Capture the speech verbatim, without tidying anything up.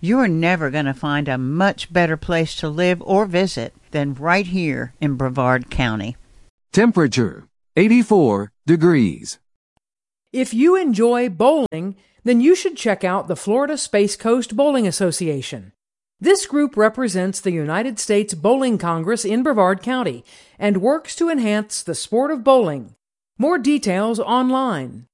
You're never going to find a much better place to live or visit than right here in Brevard County. Temperature, eighty-four degrees. If you enjoy bowling, then you should check out the Florida Space Coast Bowling Association. This group represents the United States Bowling Congress in Brevard County and works to enhance the sport of bowling. More details online.